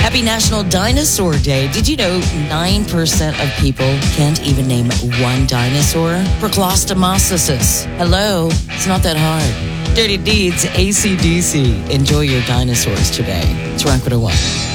Happy National Dinosaur Day. Did you know 9% of people can't even name one dinosaur? Proclostomosis. Hello, it's not that hard. Dirty Deeds, AC/DC. Enjoy your dinosaurs today. It's Rock 101.